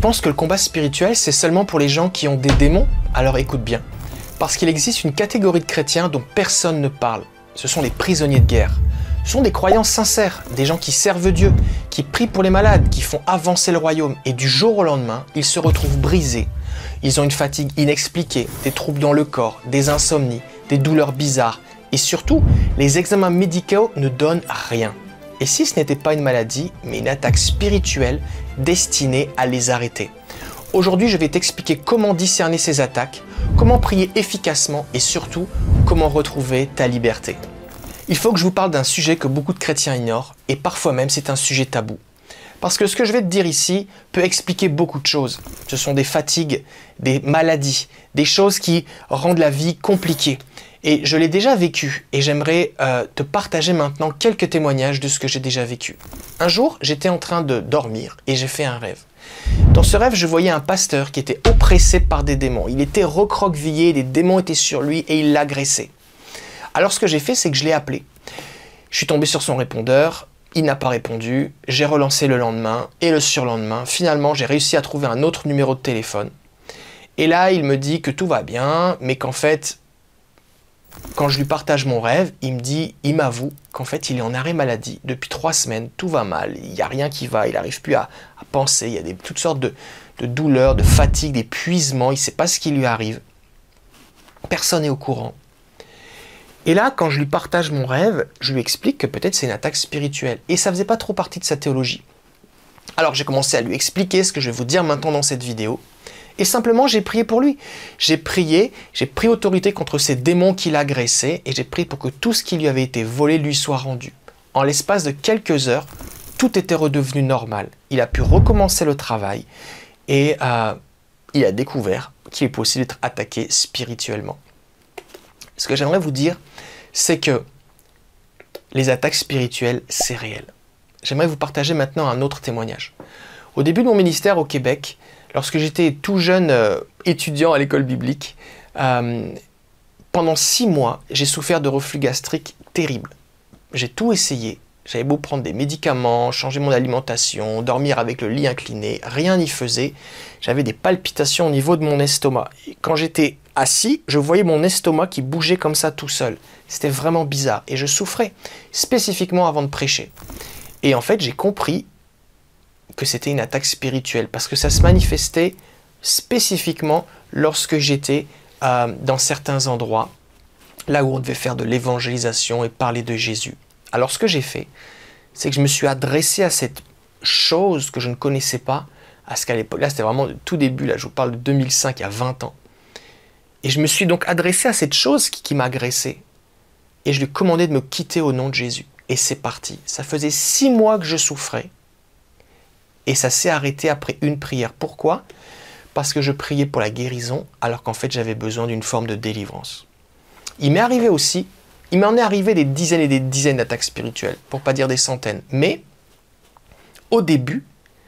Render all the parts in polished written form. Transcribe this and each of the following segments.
penses que le combat spirituel, c'est seulement pour les gens qui ont des démons? Alors écoute bien. Parce qu'il existe une catégorie de chrétiens dont personne ne parle. Ce sont les prisonniers de guerre. Ce sont des croyants sincères, des gens qui servent Dieu, qui prient pour les malades, qui font avancer le royaume. Et du jour au lendemain, ils se retrouvent brisés. Ils ont une fatigue inexpliquée, des troubles dans le corps, des insomnies, des douleurs bizarres. Et surtout, les examens médicaux ne donnent rien. Et si ce n'était pas une maladie, mais une attaque spirituelle destinée à les arrêter. Aujourd'hui, je vais t'expliquer comment discerner ces attaques, comment prier efficacement et surtout, comment retrouver ta liberté. Il faut que je vous parle d'un sujet que beaucoup de chrétiens ignorent et parfois même c'est un sujet tabou. Parce que ce que je vais te dire ici peut expliquer beaucoup de choses. Ce sont des fatigues, des maladies, des choses qui rendent la vie compliquée. Et je l'ai déjà vécu et j'aimerais te partager maintenant quelques témoignages de ce que j'ai déjà vécu. Un jour, j'étais en train de dormir et j'ai fait un rêve. Dans ce rêve, je voyais un pasteur qui était oppressé par des démons. Il était recroquevillé, des démons étaient sur lui et il l'agressait. Alors ce que j'ai fait, c'est que je l'ai appelé. Je suis tombé sur son répondeur, il n'a pas répondu, j'ai relancé le lendemain et le surlendemain. Finalement, j'ai réussi à trouver un autre numéro de téléphone. Et là, il me dit que tout va bien, mais qu'en fait, quand je lui partage mon rêve, il m'avoue qu'en fait, il est en arrêt maladie depuis 3 semaines, tout va mal, il n'y a rien qui va, il n'arrive plus à penser, il y a toutes sortes de douleurs, de fatigue, d'épuisement, il ne sait pas ce qui lui arrive. Personne n'est au courant. Et là, quand je lui partage mon rêve, je lui explique que peut-être c'est une attaque spirituelle. Et ça ne faisait pas trop partie de sa théologie. Alors j'ai commencé à lui expliquer ce que je vais vous dire maintenant dans cette vidéo. Et simplement, j'ai prié pour lui. J'ai pris autorité contre ces démons qui l'agressaient et j'ai prié pour que tout ce qui lui avait été volé lui soit rendu. En l'espace de quelques heures, tout était redevenu normal. Il a pu recommencer le travail et il a découvert qu'il est possible d'être attaqué spirituellement. Ce que j'aimerais vous dire, c'est que les attaques spirituelles, c'est réel. J'aimerais vous partager maintenant un autre témoignage. Au début de mon ministère au Québec, lorsque j'étais tout jeune étudiant à l'école biblique, pendant 6 mois, j'ai souffert de reflux gastrique terrible. J'ai tout essayé. J'avais beau prendre des médicaments, changer mon alimentation, dormir avec le lit incliné, rien n'y faisait. J'avais des palpitations au niveau de mon estomac. Et quand j'étais assis, je voyais mon estomac qui bougeait comme ça tout seul. C'était vraiment bizarre et je souffrais, spécifiquement avant de prêcher. Et en fait, j'ai compris que c'était une attaque spirituelle parce que ça se manifestait spécifiquement lorsque j'étais dans certains endroits, là où on devait faire de l'évangélisation et parler de Jésus. Alors ce que j'ai fait, c'est que je me suis adressé à cette chose que je ne connaissais pas, à ce qu'à l'époque, là c'était vraiment le tout début, là je vous parle de 2005, il y a 20 ans. Et je me suis donc adressé à cette chose qui m'agressait. Et je lui ai commandé de me quitter au nom de Jésus. Et c'est parti. Ça faisait 6 mois que je souffrais. Et ça s'est arrêté après une prière. Pourquoi? Parce que je priais pour la guérison, alors qu'en fait j'avais besoin d'une forme de délivrance. Il m'en est arrivé des dizaines et des dizaines d'attaques spirituelles, pour ne pas dire des centaines. Mais, au début,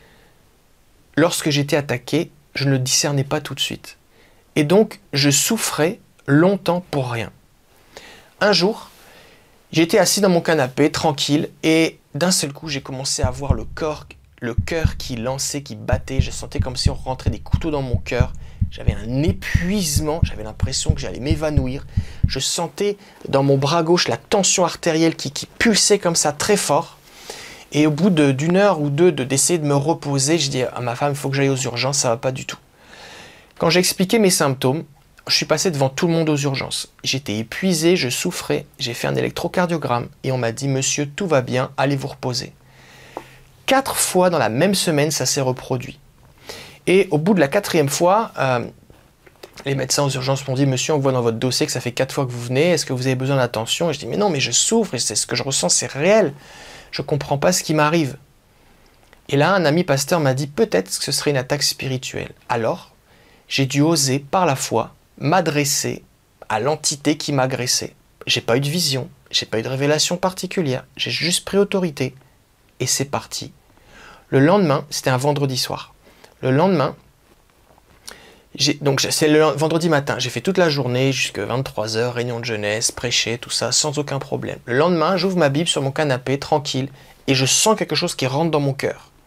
lorsque j'étais attaqué, je ne le discernais pas tout de suite. Et donc, je souffrais longtemps pour rien. Un jour, j'étais assis dans mon canapé, tranquille, et d'un seul coup, j'ai commencé à voir le cœur qui lançait, qui battait. Je sentais comme si on rentrait des couteaux dans mon cœur. J'avais un épuisement, j'avais l'impression que j'allais m'évanouir. Je sentais dans mon bras gauche la tension artérielle qui pulsait comme ça très fort. Et au bout d'une heure ou deux d'essayer de me reposer, je dis à ma femme, il faut que j'aille aux urgences, ça ne va pas du tout. Quand j'ai expliqué mes symptômes, je suis passé devant tout le monde aux urgences. J'étais épuisé, je souffrais, j'ai fait un électrocardiogramme et on m'a dit « Monsieur, tout va bien, allez vous reposer ». 4 fois dans la même semaine, ça s'est reproduit. Et au bout de la 4e fois, les médecins aux urgences m'ont dit « Monsieur, on voit dans votre dossier que ça fait 4 fois que vous venez, est-ce que vous avez besoin d'attention ?» Et je dis « Mais non, mais je souffre et c'est ce que je ressens, c'est réel. Je ne comprends pas ce qui m'arrive. » Et là, un ami pasteur m'a dit « Peut-être que ce serait une attaque spirituelle. » Alors, j'ai dû oser, par la foi, m'adresser à l'entité qui m'agressait. J'ai pas eu de vision, j'ai pas eu de révélation particulière, j'ai juste pris autorité. Et c'est parti. Le lendemain, c'était un vendredi soir. Le lendemain, c'est le vendredi matin, j'ai fait toute la journée, jusqu'à 23 h, réunion de jeunesse, prêcher, tout ça, sans aucun problème. Le lendemain, j'ouvre ma Bible sur mon canapé, tranquille, et je sens quelque chose qui rentre dans mon cœur.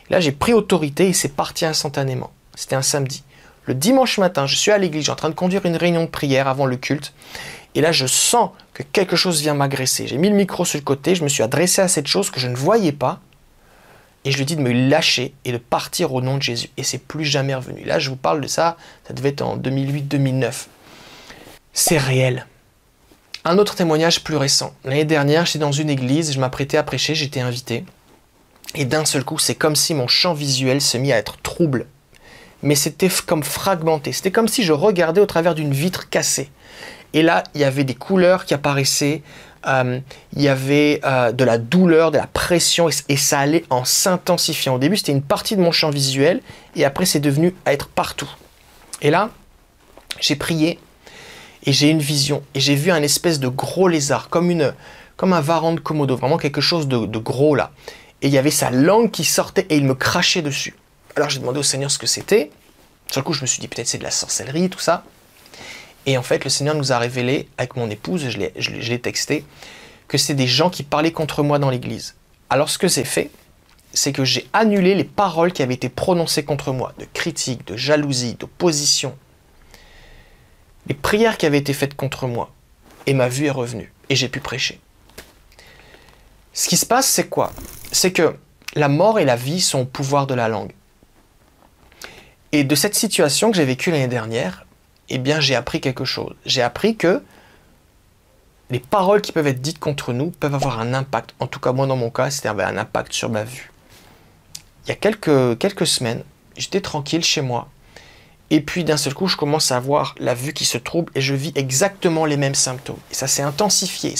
Là, j'ai pris autorité et c'est parti instantanément. C'était un samedi. Le dimanche matin, je suis à l'église, je suis en train de conduire une réunion de prière avant le culte. Et là, je sens que quelque chose vient m'agresser. J'ai mis le micro sur le côté, je me suis adressé à cette chose que je ne voyais pas. Et je lui dis de me lâcher et de partir au nom de Jésus. Et c'est plus jamais revenu. Là, je vous parle de ça, ça devait être en 2008-2009. C'est réel. Un autre témoignage plus récent. L'année dernière, j'étais dans une église, je m'apprêtais à prêcher, j'étais invité. Et d'un seul coup, c'est comme si mon champ visuel se mit à être trouble. Mais c'était comme fragmenté. C'était comme si je regardais au travers d'une vitre cassée. Et là, il y avait des couleurs qui apparaissaient. Il y avait de la douleur, de la pression, et ça allait en s'intensifiant. Au début, c'était une partie de mon champ visuel, et après, c'est devenu à être partout. Et là, j'ai prié, et j'ai une vision, et j'ai vu un espèce de gros lézard, comme un varan de Komodo, vraiment quelque chose de gros là. Et il y avait sa langue qui sortait, et il me crachait dessus. Alors j'ai demandé au Seigneur ce que c'était. Sur le coup, je me suis dit, peut-être c'est de la sorcellerie, tout ça. Et en fait, le Seigneur nous a révélé, avec mon épouse, je l'ai texté, que c'est des gens qui parlaient contre moi dans l'église. Alors ce que j'ai fait, c'est que j'ai annulé les paroles qui avaient été prononcées contre moi, de critique, de jalousie, d'opposition, les prières qui avaient été faites contre moi. Et ma vue est revenue, et j'ai pu prêcher. Ce qui se passe, c'est quoi? C'est que la mort et la vie sont au pouvoir de la langue. Et de cette situation que j'ai vécue l'année dernière, eh bien, j'ai appris quelque chose. J'ai appris que les paroles qui peuvent être dites contre nous peuvent avoir un impact. En tout cas, moi, dans mon cas, c'était un impact sur ma vue. Il y a quelques semaines, j'étais tranquille chez moi. Et puis, d'un seul coup, je commence à avoir la vue qui se trouble et je vis exactement les mêmes symptômes. Et ça s'est intensifié,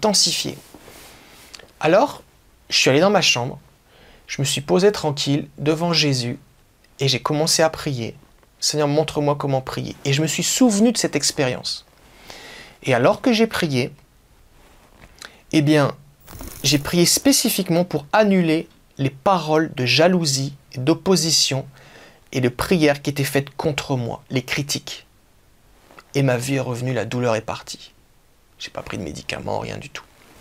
Alors, je suis allé dans ma chambre, je me suis posé tranquille devant Jésus et j'ai commencé à prier. Seigneur, montre-moi comment prier. Et je me suis souvenu de cette expérience. Et alors que j'ai prié, eh bien, j'ai prié spécifiquement pour annuler les paroles de jalousie, d'opposition et de prière qui étaient faites contre moi, les critiques. Et ma vie est revenue, la douleur est partie. Je n'ai pas pris de médicaments, rien du tout.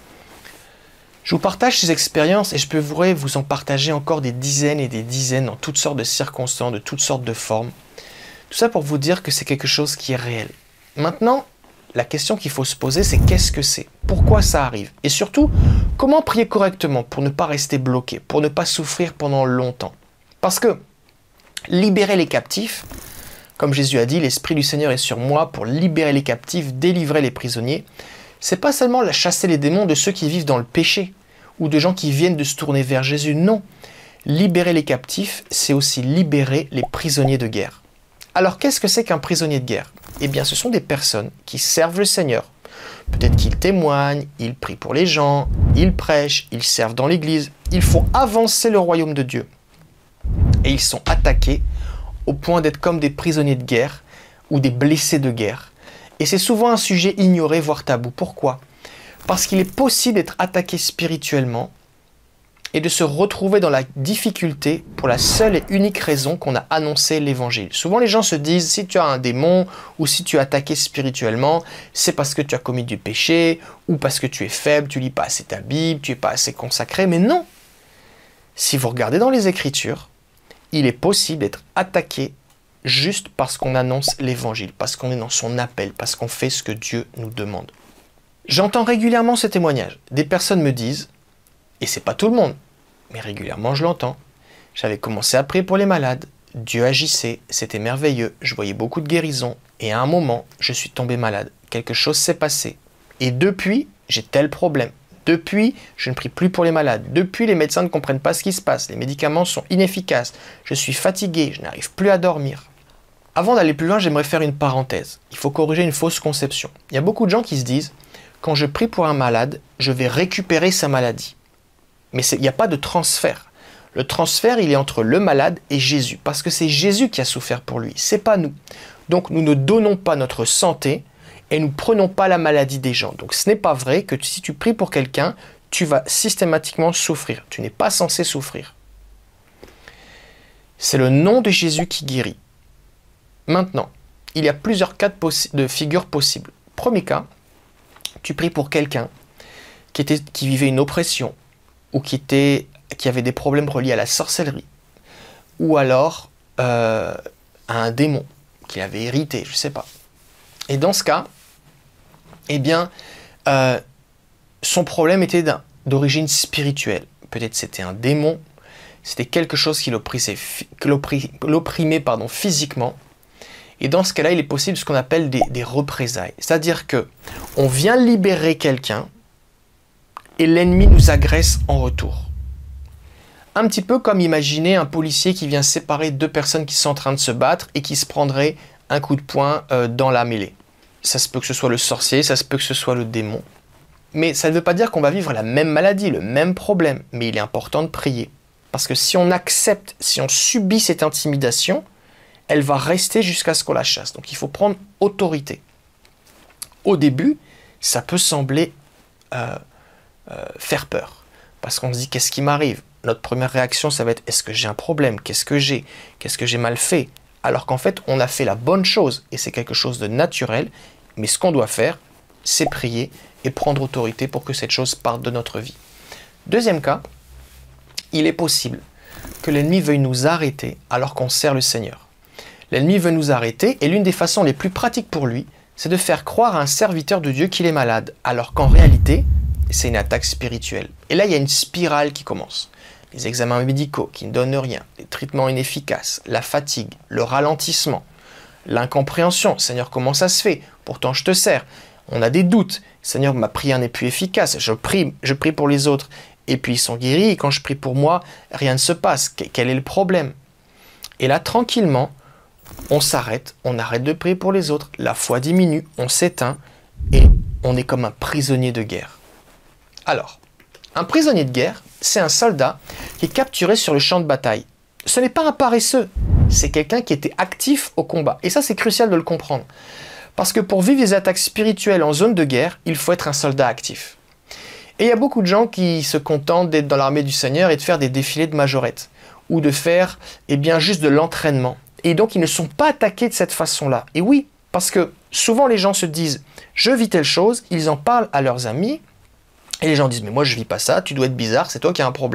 Je vous partage ces expériences et je pourrais vous en partager encore des dizaines et des dizaines dans toutes sortes de circonstances, de toutes sortes de formes. Tout ça pour vous dire que c'est quelque chose qui est réel. Maintenant, la question qu'il faut se poser, c'est qu'est-ce que c'est? Pourquoi ça arrive? Et surtout, comment prier correctement pour ne pas rester bloqué, pour ne pas souffrir pendant longtemps? Parce que libérer les captifs, comme Jésus a dit, l'Esprit du Seigneur est sur moi pour libérer les captifs, délivrer les prisonniers, c'est pas seulement chasser les démons de ceux qui vivent dans le péché ou de gens qui viennent de se tourner vers Jésus, non. Libérer les captifs, c'est aussi libérer les prisonniers de guerre. Alors, qu'est-ce que c'est qu'un prisonnier de guerre? Eh bien, ce sont des personnes qui servent le Seigneur. Peut-être qu'ils témoignent, ils prient pour les gens, ils prêchent, ils servent dans l'église. Ils font avancer le royaume de Dieu. Et ils sont attaqués au point d'être comme des prisonniers de guerre ou des blessés de guerre. Et c'est souvent un sujet ignoré, voire tabou. Pourquoi? Parce qu'il est possible d'être attaqué spirituellement et de se retrouver dans la difficulté pour la seule et unique raison qu'on a annoncé l'évangile. Souvent les gens se disent, si tu as un démon ou si tu es attaqué spirituellement, c'est parce que tu as commis du péché ou parce que tu es faible, tu lis pas assez ta Bible, tu es pas assez consacré. Mais non! Si vous regardez dans les Écritures, il est possible d'être attaqué juste parce qu'on annonce l'évangile, parce qu'on est dans son appel, parce qu'on fait ce que Dieu nous demande. J'entends régulièrement ce témoignage. Des personnes me disent, et c'est pas tout le monde, mais régulièrement je l'entends, j'avais commencé à prier pour les malades, Dieu agissait, c'était merveilleux, je voyais beaucoup de guérisons, et à un moment, je suis tombé malade. Quelque chose s'est passé. Et depuis, j'ai tel problème. Depuis, je ne prie plus pour les malades. Depuis, les médecins ne comprennent pas ce qui se passe. Les médicaments sont inefficaces. Je suis fatigué, je n'arrive plus à dormir. Avant d'aller plus loin, j'aimerais faire une parenthèse. Il faut corriger une fausse conception. Il y a beaucoup de gens qui se disent, quand je prie pour un malade, je vais récupérer sa maladie. Mais il n'y a pas de transfert. Le transfert, il est entre le malade et Jésus, parce que c'est Jésus qui a souffert pour lui, c'est pas nous. Donc nous ne donnons pas notre santé et nous ne prenons pas la maladie des gens. Donc ce n'est pas vrai que si tu pries pour quelqu'un, tu vas systématiquement souffrir. Tu n'es pas censé souffrir. C'est le nom de Jésus qui guérit. Maintenant, il y a plusieurs cas de figure possibles. Premier cas, tu pries pour quelqu'un qui vivait une oppression ou qui avait des problèmes reliés à la sorcellerie, ou alors à un démon qu'il avait hérité, je ne sais pas. Et dans ce cas, eh bien, son problème était d'origine spirituelle. Peut-être c'était un démon, c'était quelque chose qui l'opprimait physiquement. Et dans ce cas-là, il est possible ce qu'on appelle des représailles. C'est-à-dire que on vient libérer quelqu'un et l'ennemi nous agresse en retour. Un petit peu comme imaginer un policier qui vient séparer deux personnes qui sont en train de se battre et qui se prendrait un coup de poing dans la mêlée. Ça se peut que ce soit le sorcier, ça se peut que ce soit le démon. Mais ça ne veut pas dire qu'on va vivre la même maladie, le même problème. Mais il est important de prier. Parce que si on accepte, si on subit cette intimidation, elle va rester jusqu'à ce qu'on la chasse. Donc il faut prendre autorité. Au début, ça peut sembler faire peur. Parce qu'on se dit, qu'est-ce qui m'arrive? Notre première réaction, ça va être, est-ce que j'ai un problème? Qu'est-ce que j'ai? Qu'est-ce que j'ai mal fait? Alors qu'en fait, on a fait la bonne chose. Et c'est quelque chose de naturel. Mais ce qu'on doit faire, c'est prier et prendre autorité pour que cette chose parte de notre vie. Deuxième cas, il est possible que l'ennemi veuille nous arrêter alors qu'on sert le Seigneur. L'ennemi veut nous arrêter et l'une des façons les plus pratiques pour lui, c'est de faire croire à un serviteur de Dieu qu'il est malade, alors qu'en réalité, c'est une attaque spirituelle. Et là, il y a une spirale qui commence. Les examens médicaux qui ne donnent rien, les traitements inefficaces, la fatigue, le ralentissement, l'incompréhension. Seigneur, comment ça se fait? Pourtant, je te sers. On a des doutes. Seigneur, ma prière n'est plus efficace. Je prie pour les autres. Et puis ils sont guéris. Et quand je prie pour moi, rien ne se passe. Quel est le problème? Et là, tranquillement, on s'arrête. On arrête de prier pour les autres. La foi diminue. On s'éteint. Et on est comme un prisonnier de guerre. Alors, un prisonnier de guerre, c'est un soldat qui est capturé sur le champ de bataille. Ce n'est pas un paresseux. C'est quelqu'un qui était actif au combat. Et ça, c'est crucial de le comprendre. Parce que pour vivre des attaques spirituelles en zone de guerre, il faut être un soldat actif. Et il y a beaucoup de gens qui se contentent d'être dans l'armée du Seigneur et de faire des défilés de majorettes. Ou de faire juste de l'entraînement. Et donc, ils ne sont pas attaqués de cette façon-là. Et oui, parce que souvent les gens se disent « je vis telle chose », ils en parlent à leurs amis. Et les gens disent « mais moi je vis pas ça, tu dois être bizarre, c'est toi qui as un problème ».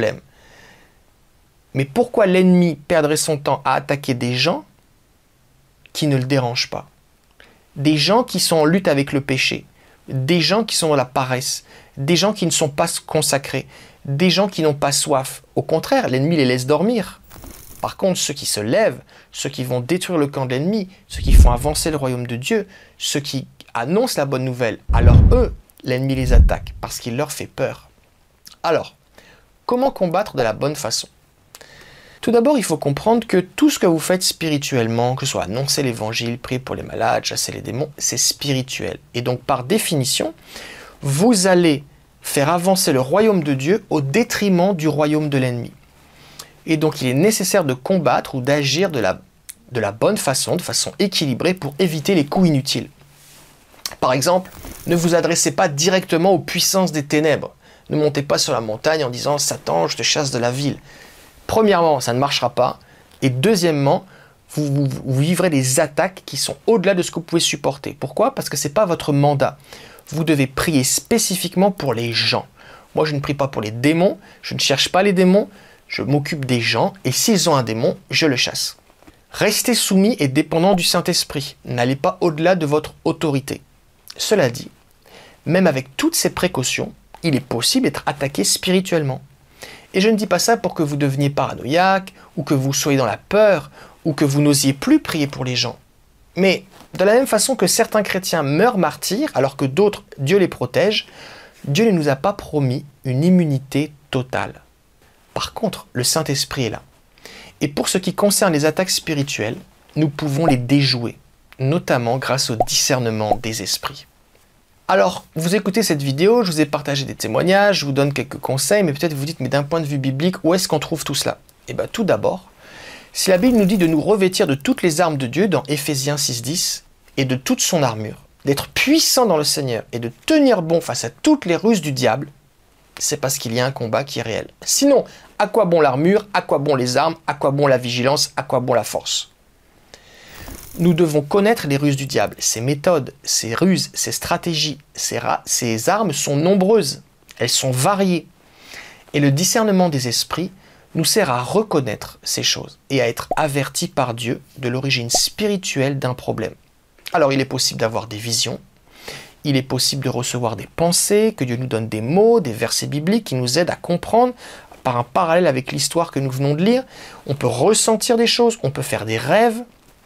Mais pourquoi l'ennemi perdrait son temps à attaquer des gens qui ne le dérangent pas? Des gens qui sont en lutte avec le péché, des gens qui sont dans la paresse, des gens qui ne sont pas consacrés, des gens qui n'ont pas soif. Au contraire, l'ennemi les laisse dormir. Par contre, ceux qui se lèvent, ceux qui vont détruire le camp de l'ennemi, ceux qui font avancer le royaume de Dieu, ceux qui annoncent la bonne nouvelle, alors eux, l'ennemi les attaque parce qu'il leur fait peur. Alors, comment combattre de la bonne façon? Tout d'abord, il faut comprendre que tout ce que vous faites spirituellement, que ce soit annoncer l'évangile, prier pour les malades, chasser les démons, c'est spirituel. Et donc, par définition, vous allez faire avancer le royaume de Dieu au détriment du royaume de l'ennemi. Et donc, il est nécessaire de combattre ou d'agir de la bonne façon, de façon équilibrée pour éviter les coups inutiles. Par exemple, ne vous adressez pas directement aux puissances des ténèbres. Ne montez pas sur la montagne en disant « Satan, je te chasse de la ville ». Premièrement, ça ne marchera pas. Et deuxièmement, vous vivrez des attaques qui sont au-delà de ce que vous pouvez supporter. Pourquoi? Parce que ce n'est pas votre mandat. Vous devez prier spécifiquement pour les gens. Moi, je ne prie pas pour les démons. Je ne cherche pas les démons. Je m'occupe des gens. Et s'ils ont un démon, je le chasse. Restez soumis et dépendant du Saint-Esprit. N'allez pas au-delà de votre autorité. Cela dit, même avec toutes ces précautions, il est possible d'être attaqué spirituellement. Et je ne dis pas ça pour que vous deveniez paranoïaque, ou que vous soyez dans la peur, ou que vous n'osiez plus prier pour les gens. Mais de la même façon que certains chrétiens meurent martyrs, alors que d'autres, Dieu les protège, Dieu ne nous a pas promis une immunité totale. Par contre, le Saint-Esprit est là. Et pour ce qui concerne les attaques spirituelles, nous pouvons les déjouer, notamment grâce au discernement des esprits. Alors, vous écoutez cette vidéo, je vous ai partagé des témoignages, je vous donne quelques conseils, mais peut-être vous dites, mais d'un point de vue biblique, où est-ce qu'on trouve tout cela? Eh bien, tout d'abord, si la Bible nous dit de nous revêtir de toutes les armes de Dieu, dans Éphésiens 6,10, et de toute son armure, d'être puissant dans le Seigneur, et de tenir bon face à toutes les ruses du diable, c'est parce qu'il y a un combat qui est réel. Sinon, à quoi bon l'armure, à quoi bon les armes, à quoi bon la vigilance, à quoi bon la force? Nous devons connaître les ruses du diable, ses méthodes, ses ruses, ses stratégies. Ses armes sont nombreuses, elles sont variées. Et le discernement des esprits nous sert à reconnaître ces choses et à être avertis par Dieu de l'origine spirituelle d'un problème. Alors il est possible d'avoir des visions, il est possible de recevoir des pensées, que Dieu nous donne des mots, des versets bibliques qui nous aident à comprendre par un parallèle avec l'histoire que nous venons de lire. On peut ressentir des choses, on peut faire des rêves,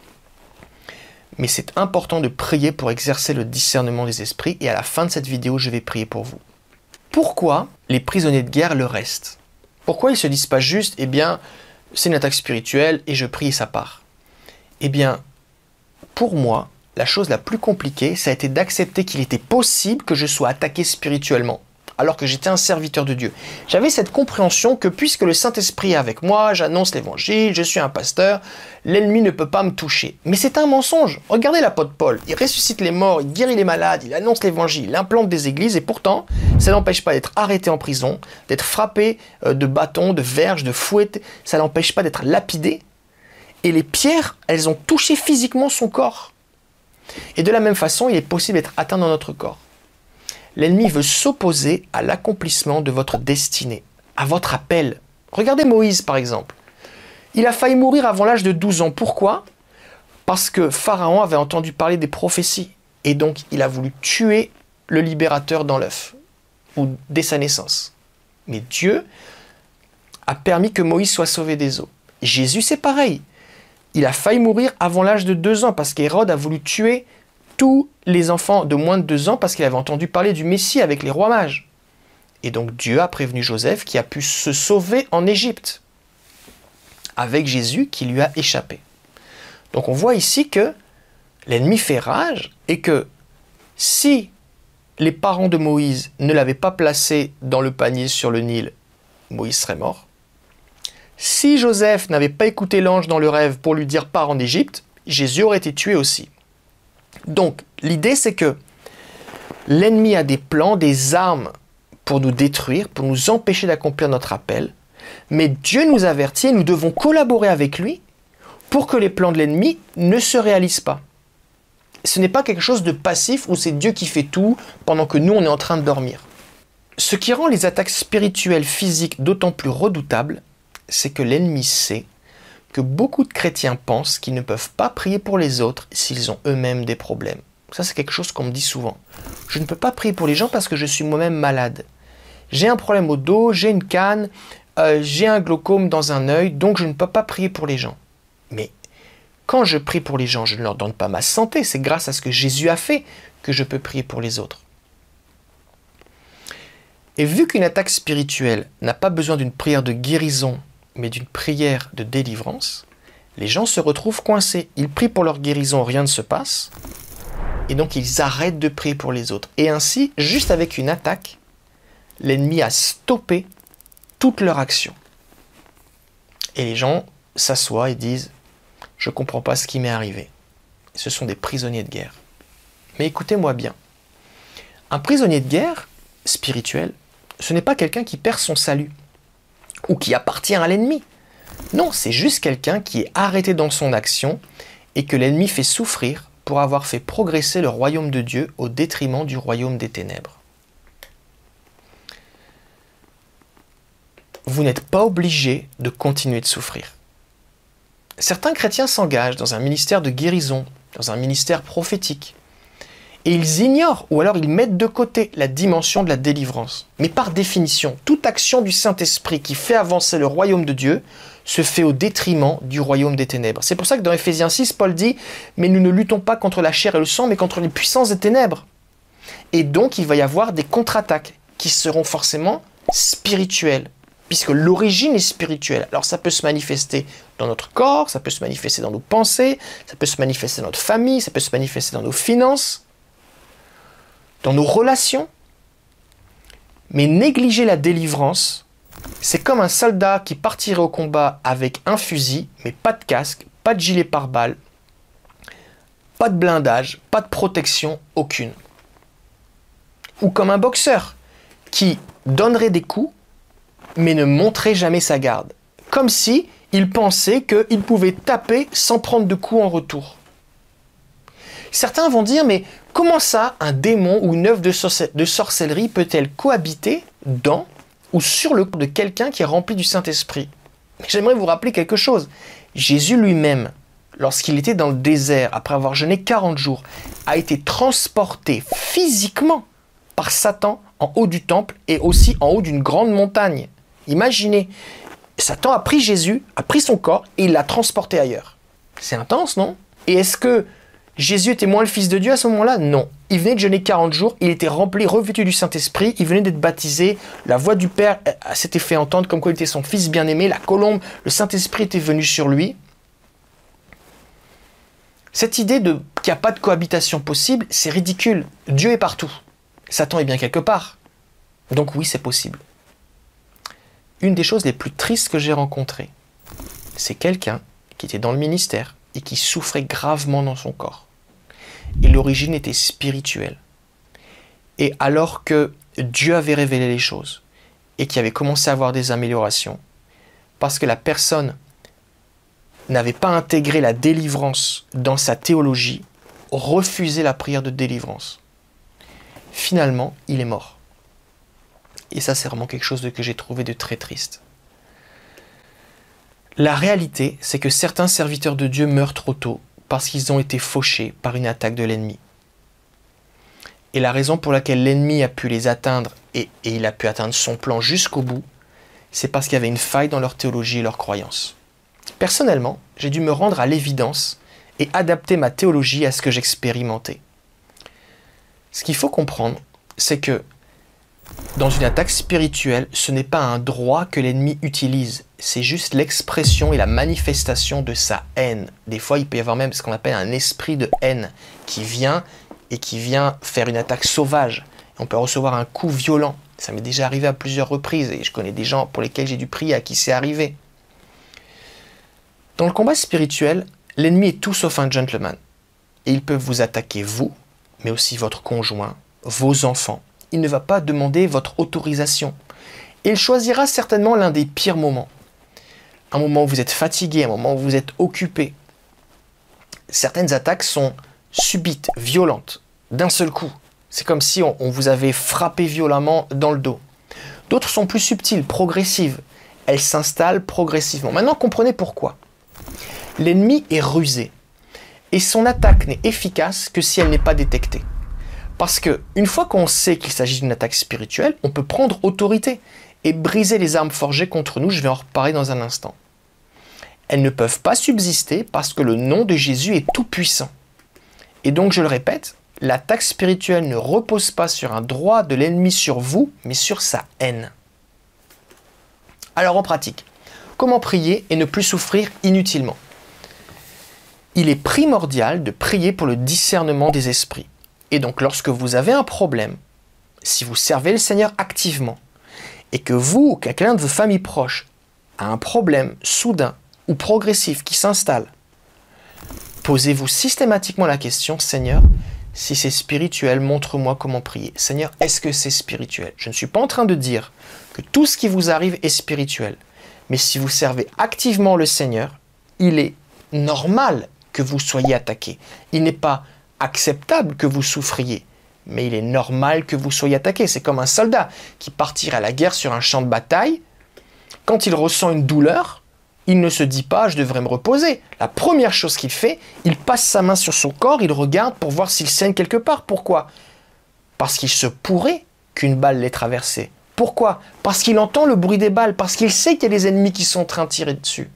mais c'est important de prier pour exercer le discernement des esprits et à la fin de cette vidéo, je vais prier pour vous. Pourquoi les prisonniers de guerre le restent? Pourquoi ils ne se disent pas juste, eh bien, c'est une attaque spirituelle et je prie et ça part? Eh bien, pour moi, la chose la plus compliquée, ça a été d'accepter qu'il était possible que je sois attaqué spirituellement, alors que j'étais un serviteur de Dieu. J'avais cette compréhension que puisque le Saint-Esprit est avec moi, j'annonce l'évangile, je suis un pasteur, l'ennemi ne peut pas me toucher. Mais c'est un mensonge. Regardez l'apôtre Paul, il ressuscite les morts, il guérit les malades, il annonce l'évangile, il implante des églises, et pourtant, ça n'empêche pas d'être arrêté en prison, d'être frappé de bâtons, de verges, de fouettes, ça n'empêche pas d'être lapidé. Et les pierres, elles ont touché physiquement son corps. Et de la même façon, il est possible d'être atteint dans notre corps. L'ennemi veut s'opposer à l'accomplissement de votre destinée, à votre appel. Regardez Moïse par exemple. Il a failli mourir avant l'âge de 12 ans. Pourquoi? Parce que Pharaon avait entendu parler des prophéties. Et donc il a voulu tuer le libérateur dans l'œuf, ou dès sa naissance. Mais Dieu a permis que Moïse soit sauvé des eaux. Jésus c'est pareil. Il a failli mourir avant l'âge de 2 ans parce qu'Hérode a voulu tuer tous les enfants de moins de 2 ans parce qu'il avait entendu parler du Messie avec les rois mages. Et donc Dieu a prévenu Joseph qui a pu se sauver en Égypte avec Jésus qui lui a échappé. Donc on voit ici que l'ennemi fait rage et que si les parents de Moïse ne l'avaient pas placé dans le panier sur le Nil, Moïse serait mort. Si Joseph n'avait pas écouté l'ange dans le rêve pour lui dire « pars en Égypte », Jésus aurait été tué aussi. Donc, l'idée c'est que l'ennemi a des plans, des armes pour nous détruire, pour nous empêcher d'accomplir notre appel, mais Dieu nous avertit et nous devons collaborer avec lui pour que les plans de l'ennemi ne se réalisent pas. Ce n'est pas quelque chose de passif où c'est Dieu qui fait tout pendant que nous on est en train de dormir. Ce qui rend les attaques spirituelles physiques d'autant plus redoutables, c'est que l'ennemi sait que beaucoup de chrétiens pensent qu'ils ne peuvent pas prier pour les autres s'ils ont eux-mêmes des problèmes. Ça, c'est quelque chose qu'on me dit souvent. Je ne peux pas prier pour les gens parce que je suis moi-même malade. J'ai un problème au dos, j'ai une canne, j'ai un glaucome dans un œil, donc je ne peux pas prier pour les gens. Mais quand je prie pour les gens, je ne leur donne pas ma santé. C'est grâce à ce que Jésus a fait que je peux prier pour les autres. Et vu qu'une attaque spirituelle n'a pas besoin d'une prière de guérison, mais d'une prière de délivrance, les gens se retrouvent coincés. Ils prient pour leur guérison, rien ne se passe, et donc ils arrêtent de prier pour les autres. Et ainsi, juste avec une attaque, l'ennemi a stoppé toute leur action. Et les gens s'assoient et disent « Je ne comprends pas ce qui m'est arrivé ». Ce sont des prisonniers de guerre. Mais écoutez-moi bien. Un prisonnier de guerre spirituel, ce n'est pas quelqu'un qui perd son salut ou qui appartient à l'ennemi. Non, c'est juste quelqu'un qui est arrêté dans son action et que l'ennemi fait souffrir pour avoir fait progresser le royaume de Dieu au détriment du royaume des ténèbres. Vous n'êtes pas obligé de continuer de souffrir. Certains chrétiens s'engagent dans un ministère de guérison, dans un ministère prophétique, et ils ignorent ou alors ils mettent de côté la dimension de la délivrance. Mais par définition, toute action du Saint-Esprit qui fait avancer le royaume de Dieu se fait au détriment du royaume des ténèbres. C'est pour ça que dans Éphésiens 6, Paul dit « Mais nous ne luttons pas contre la chair et le sang, mais contre les puissances des ténèbres. » Et donc il va y avoir des contre-attaques qui seront forcément spirituelles, puisque l'origine est spirituelle. Alors ça peut se manifester dans notre corps, ça peut se manifester dans nos pensées, ça peut se manifester dans notre famille, ça peut se manifester dans nos finances, dans nos relations. Mais négliger la délivrance, c'est comme un soldat qui partirait au combat avec un fusil, mais pas de casque, pas de gilet pare-balles, pas de blindage, pas de protection aucune. Ou comme un boxeur qui donnerait des coups, mais ne montrait jamais sa garde. Comme si il pensait qu'il pouvait taper sans prendre de coups en retour. Certains vont dire, mais comment ça, un démon ou une œuvre de sorcellerie peut-elle cohabiter dans ou sur le corps de quelqu'un qui est rempli du Saint-Esprit? Mais j'aimerais vous rappeler quelque chose. Jésus lui-même, lorsqu'il était dans le désert, après avoir jeûné 40 jours, a été transporté physiquement par Satan en haut du temple et aussi en haut d'une grande montagne. Imaginez, Satan a pris Jésus, a pris son corps et il l'a transporté ailleurs. C'est intense, non? Et est-ce que Jésus était moins le Fils de Dieu à ce moment-là? Non. Il venait de jeûner 40 jours, il était rempli, revêtu du Saint-Esprit, il venait d'être baptisé, la voix du Père s'était fait entendre comme quoi il était son Fils bien-aimé, la colombe, le Saint-Esprit était venu sur lui. Cette idée qu'il n'y a pas de cohabitation possible, c'est ridicule. Dieu est partout. Satan est bien quelque part. Donc oui, c'est possible. Une des choses les plus tristes que j'ai rencontrées, c'est quelqu'un qui était dans le ministère et qui souffrait gravement dans son corps. Et l'origine était spirituelle. Et alors que Dieu avait révélé les choses et qu'il avait commencé à avoir des améliorations, parce que la personne n'avait pas intégré la délivrance dans sa théologie, refusait la prière de délivrance. Finalement, il est mort. Et ça, c'est vraiment quelque chose que j'ai trouvé de très triste. La réalité, c'est que certains serviteurs de Dieu meurent trop tôt parce qu'ils ont été fauchés par une attaque de l'ennemi. Et la raison pour laquelle l'ennemi a pu les atteindre et il a pu atteindre son plan jusqu'au bout, c'est parce qu'il y avait une faille dans leur théologie et leurs croyances. Personnellement, j'ai dû me rendre à l'évidence et adapter ma théologie à ce que j'expérimentais. Ce qu'il faut comprendre, c'est que dans une attaque spirituelle, ce n'est pas un droit que l'ennemi utilise, c'est juste l'expression et la manifestation de sa haine. Des fois, il peut y avoir même ce qu'on appelle un esprit de haine qui vient faire une attaque sauvage. On peut recevoir un coup violent. Ça m'est déjà arrivé à plusieurs reprises et je connais des gens pour lesquels j'ai dû prier à qui c'est arrivé. Dans le combat spirituel, l'ennemi est tout sauf un gentleman. Et il peut vous attaquer vous, mais aussi votre conjoint, vos enfants. Il ne va pas demander votre autorisation. Il choisira certainement l'un des pires moments. Un moment où vous êtes fatigué, un moment où vous êtes occupé. Certaines attaques sont subites, violentes, d'un seul coup. C'est comme si on vous avait frappé violemment dans le dos. D'autres sont plus subtiles, progressives. Elles s'installent progressivement. Maintenant, comprenez pourquoi. L'ennemi est rusé. Et son attaque n'est efficace que si elle n'est pas détectée. Parce qu'une fois qu'on sait qu'il s'agit d'une attaque spirituelle, on peut prendre autorité et briser les armes forgées contre nous. Je vais en reparler dans un instant. Elles ne peuvent pas subsister parce que le nom de Jésus est tout puissant. Et donc, je le répète, l'attaque spirituelle ne repose pas sur un droit de l'ennemi sur vous, mais sur sa haine. Alors en pratique, comment prier et ne plus souffrir inutilement? Il est primordial de prier pour le discernement des esprits. Et donc lorsque vous avez un problème, si vous servez le Seigneur activement, et que vous ou quelqu'un de vos familles proches a un problème soudain ou progressif qui s'installe, posez-vous systématiquement la question, Seigneur, si c'est spirituel, montre-moi comment prier. Seigneur, est-ce que c'est spirituel? Je ne suis pas en train de dire que tout ce qui vous arrive est spirituel. Mais si vous servez activement le Seigneur, il est normal que vous soyez attaqué. Il n'est pas acceptable que vous souffriez, mais il est normal que vous soyez attaqué. C'est comme un soldat qui partirait à la guerre sur un champ de bataille. Quand il ressent une douleur, il ne se dit pas « je devrais me reposer ». La première chose qu'il fait, il passe sa main sur son corps, il regarde pour voir s'il saigne quelque part. Pourquoi? Parce qu'il se pourrait qu'une balle l'ait traversé. Pourquoi? Parce qu'il entend le bruit des balles, parce qu'il sait qu'il y a des ennemis qui sont en train de tirer dessus.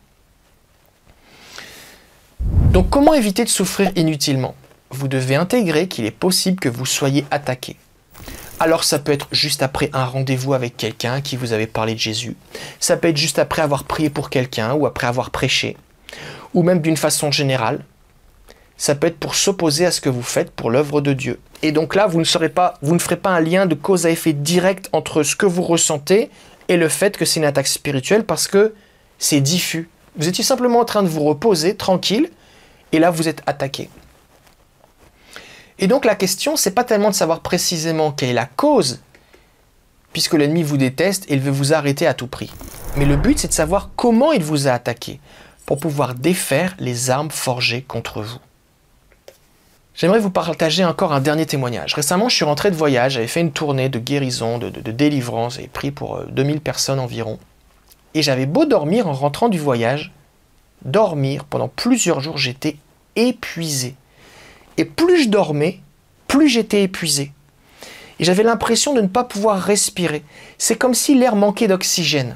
Donc comment éviter de souffrir inutilement? Vous devez intégrer qu'il est possible que vous soyez attaqué. Alors ça peut être juste après un rendez-vous avec quelqu'un à qui vous avez parlé de Jésus. Ça peut être juste après avoir prié pour quelqu'un ou après avoir prêché. Ou même d'une façon générale. Ça peut être pour s'opposer à ce que vous faites pour l'œuvre de Dieu. Et donc là, vous ne ferez pas un lien de cause à effet direct entre ce que vous ressentez et le fait que c'est une attaque spirituelle parce que c'est diffus. Vous étiez simplement en train de vous reposer, tranquille, et là vous êtes attaqué. Et donc la question, c'est pas tellement de savoir précisément quelle est la cause, puisque l'ennemi vous déteste et il veut vous arrêter à tout prix. Mais le but, c'est de savoir comment il vous a attaqué, pour pouvoir défaire les armes forgées contre vous. J'aimerais vous partager encore un dernier témoignage. Récemment, je suis rentré de voyage, j'avais fait une tournée de guérison, de délivrance, et prié pour 2000 personnes environ. Et j'avais beau dormir en rentrant du voyage, dormir pendant plusieurs jours, j'étais épuisé. Et plus je dormais, plus j'étais épuisé. Et j'avais l'impression de ne pas pouvoir respirer. C'est comme si l'air manquait d'oxygène.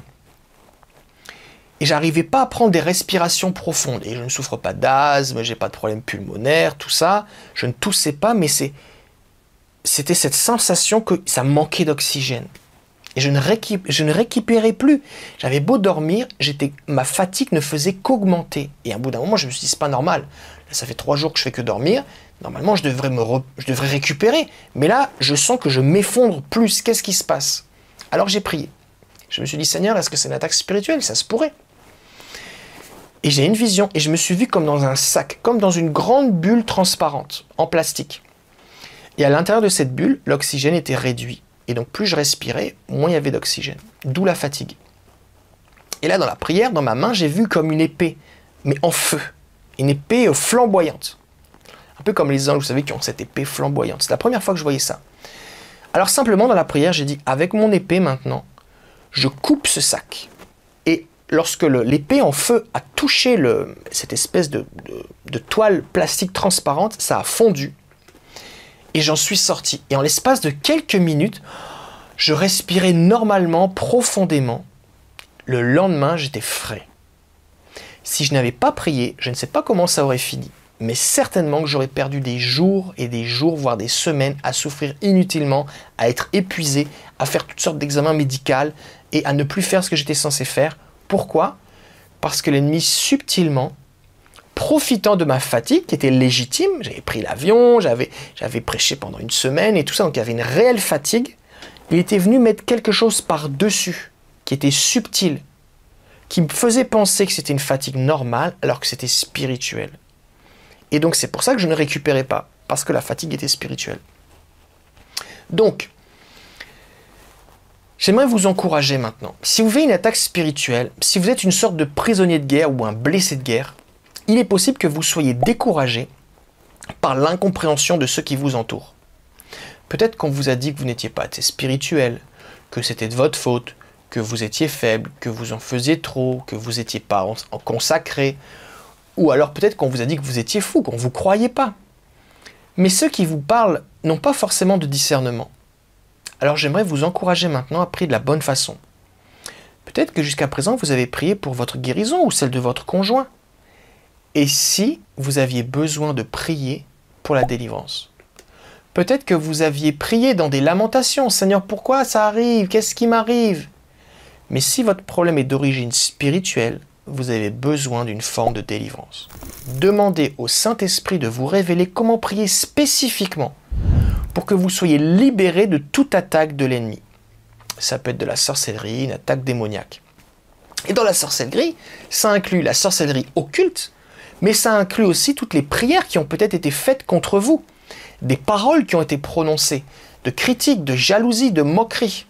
Et j'arrivais pas à prendre des respirations profondes. Et je ne souffre pas d'asthme, j'ai pas de problème pulmonaire, tout ça. Je ne toussais pas, mais c'était cette sensation que ça manquait d'oxygène. Et je ne récupérais plus. J'avais beau dormir, ma fatigue ne faisait qu'augmenter. Et à un bout d'un moment, je me suis dit, c'est pas normal. Là, ça fait 3 jours que je fais que dormir. Normalement, je devrais récupérer. Mais là, je sens que je m'effondre plus. Qu'est-ce qui se passe? Alors j'ai prié. Je me suis dit, Seigneur, est-ce que c'est une attaque spirituelle? Ça se pourrait. Et j'ai une vision, et je me suis vu comme dans un sac, comme dans une grande bulle transparente, en plastique. Et à l'intérieur de cette bulle, l'oxygène était réduit. Et donc plus je respirais, moins il y avait d'oxygène. D'où la fatigue. Et là, dans la prière, dans ma main, j'ai vu comme une épée, mais en feu. Une épée flamboyante. Un peu comme les anges, vous savez, qui ont cette épée flamboyante. C'est la première fois que je voyais ça. Alors simplement, dans la prière, j'ai dit, avec mon épée maintenant, je coupe ce sac. Et lorsque l'épée en feu a touché cette espèce de toile plastique transparente, ça a fondu. Et j'en suis sorti. Et en l'espace de quelques minutes, je respirais normalement, profondément. Le lendemain, j'étais frais. Si je n'avais pas prié, je ne sais pas comment ça aurait fini. Mais certainement que j'aurais perdu des jours et des jours, voire des semaines, à souffrir inutilement, à être épuisé, à faire toutes sortes d'examens médicaux et à ne plus faire ce que j'étais censé faire. Pourquoi? Parce que l'ennemi, subtilement, profitant de ma fatigue, qui était légitime, j'avais pris l'avion, j'avais prêché pendant une semaine et tout ça, donc il y avait une réelle fatigue, il était venu mettre quelque chose par-dessus, qui était subtil, qui me faisait penser que c'était une fatigue normale, alors que c'était spirituel. Et donc c'est pour ça que je ne récupérais pas, parce que la fatigue était spirituelle. Donc, j'aimerais vous encourager maintenant. Si vous vivez une attaque spirituelle, si vous êtes une sorte de prisonnier de guerre ou un blessé de guerre, il est possible que vous soyez découragé par l'incompréhension de ceux qui vous entourent. Peut-être qu'on vous a dit que vous n'étiez pas assez spirituel, que c'était de votre faute, que vous étiez faible, que vous en faisiez trop, que vous n'étiez pas en consacré, ou alors peut-être qu'on vous a dit que vous étiez fou, qu'on ne vous croyait pas. Mais ceux qui vous parlent n'ont pas forcément de discernement. Alors j'aimerais vous encourager maintenant à prier de la bonne façon. Peut-être que jusqu'à présent vous avez prié pour votre guérison ou celle de votre conjoint. Et si vous aviez besoin de prier pour la délivrance? Peut-être que vous aviez prié dans des lamentations. Seigneur, pourquoi ça arrive? Qu'est-ce qui m'arrive? Mais si votre problème est d'origine spirituelle, vous avez besoin d'une forme de délivrance. Demandez au Saint-Esprit de vous révéler comment prier spécifiquement pour que vous soyez libérés de toute attaque de l'ennemi. Ça peut être de la sorcellerie, une attaque démoniaque. Et dans la sorcellerie, ça inclut la sorcellerie occulte, mais ça inclut aussi toutes les prières qui ont peut-être été faites contre vous, des paroles qui ont été prononcées, de critiques, de jalousie, de moqueries.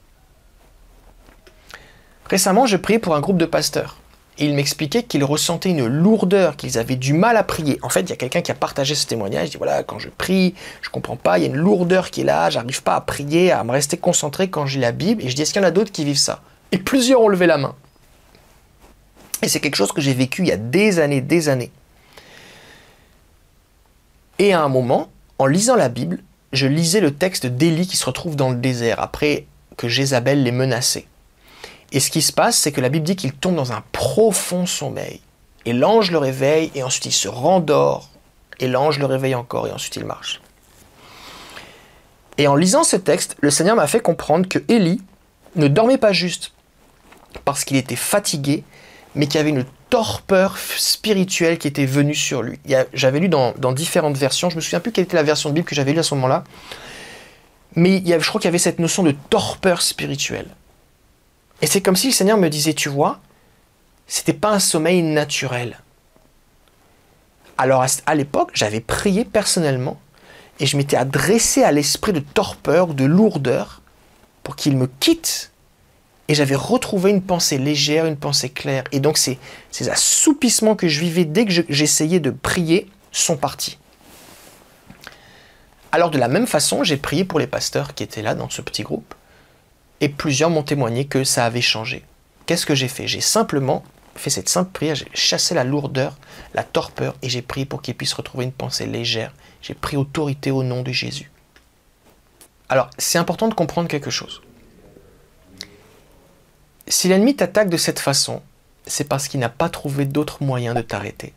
Récemment, je priais pour un groupe de pasteurs. Et ils m'expliquaient qu'ils ressentaient une lourdeur, qu'ils avaient du mal à prier. En fait, il y a quelqu'un qui a partagé ce témoignage. Il dit, voilà, quand je prie, je ne comprends pas, il y a une lourdeur qui est là, j'arrive pas à prier, à me rester concentré quand je lis la Bible. Et je dis, est-ce qu'il y en a d'autres qui vivent ça? Et plusieurs ont levé la main. Et c'est quelque chose que j'ai vécu il y a des années, des années. Et à un moment, en lisant la Bible, je lisais le texte d'Élie qui se retrouve dans le désert, après que Jézabel l'ait menacé. Et ce qui se passe, c'est que la Bible dit qu'il tombe dans un profond sommeil. Et l'ange le réveille, et ensuite il se rendort, et l'ange le réveille encore, et ensuite il marche. Et en lisant ce texte, le Seigneur m'a fait comprendre que Élie ne dormait pas juste parce qu'il était fatigué, mais qu'il y avait une torpeur spirituelle qui était venue sur lui. J'avais lu dans différentes versions, je ne me souviens plus quelle était la version de Bible que j'avais lue à ce moment-là, mais je crois qu'il y avait cette notion de torpeur spirituelle. Et c'est comme si le Seigneur me disait, tu vois, c'était pas un sommeil naturel. Alors à l'époque, j'avais prié personnellement et je m'étais adressé à l'esprit de torpeur ou de lourdeur pour qu'il me quitte. Et j'avais retrouvé une pensée légère, une pensée claire. Et donc ces assoupissements que je vivais dès que j'essayais de prier sont partis. Alors de la même façon, j'ai prié pour les pasteurs qui étaient là dans ce petit groupe. Et plusieurs m'ont témoigné que ça avait changé. qu'est-ce que j'ai fait? J'ai simplement fait cette simple prière, j'ai chassé la lourdeur, la torpeur, et j'ai prié pour qu'il puisse retrouver une pensée légère. J'ai pris autorité au nom de Jésus. Alors, c'est important de comprendre quelque chose. Si l'ennemi t'attaque de cette façon, c'est parce qu'il n'a pas trouvé d'autre moyen de t'arrêter.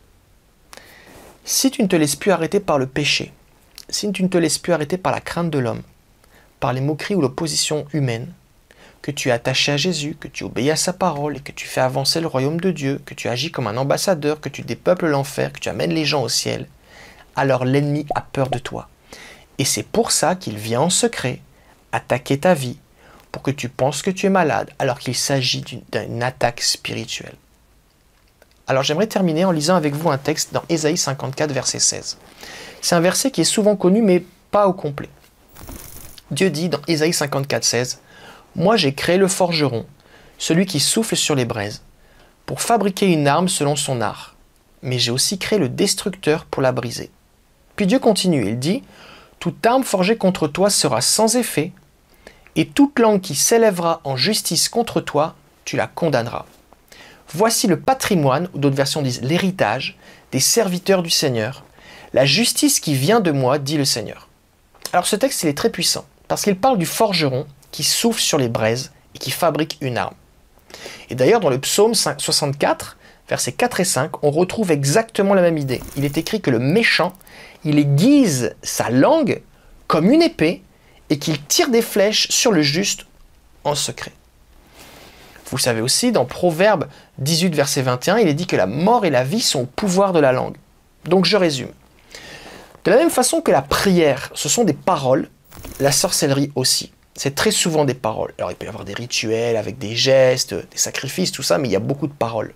Si tu ne te laisses plus arrêter par le péché, si tu ne te laisses plus arrêter par la crainte de l'homme, par les moqueries ou l'opposition humaine, que tu es attaché à Jésus, que tu obéis à sa parole et que tu fais avancer le royaume de Dieu, que tu agis comme un ambassadeur, que tu dépeuples l'enfer, que tu amènes les gens au ciel, alors l'ennemi a peur de toi. Et c'est pour ça qu'il vient en secret attaquer ta vie, pour que tu penses que tu es malade, alors qu'il s'agit d'une attaque spirituelle. Alors j'aimerais terminer en lisant avec vous un texte dans Ésaïe 54, verset 16. C'est un verset qui est souvent connu, mais pas au complet. Dieu dit dans Ésaïe 54, 16, « Moi j'ai créé le forgeron, celui qui souffle sur les braises, pour fabriquer une arme selon son art. Mais j'ai aussi créé le destructeur pour la briser. » Puis Dieu continue, il dit, « Toute arme forgée contre toi sera sans effet, et toute langue qui s'élèvera en justice contre toi, tu la condamneras. Voici le patrimoine, ou d'autres versions disent l'héritage, des serviteurs du Seigneur, la justice qui vient de moi, dit le Seigneur. » Alors ce texte, il est très puissant, parce qu'il parle du forgeron qui souffle sur les braises et qui fabrique une arme. Et d'ailleurs, dans le psaume 64, versets 4 et 5, on retrouve exactement la même idée. Il est écrit que le méchant, il aiguise sa langue comme une épée, et qu'il tire des flèches sur le juste en secret. Vous savez aussi, dans Proverbe 18, verset 21, il est dit que la mort et la vie sont au pouvoir de la langue. Donc je résume. De la même façon que la prière, ce sont des paroles, la sorcellerie aussi. C'est très souvent des paroles. Alors il peut y avoir des rituels avec des gestes, des sacrifices, tout ça, mais il y a beaucoup de paroles.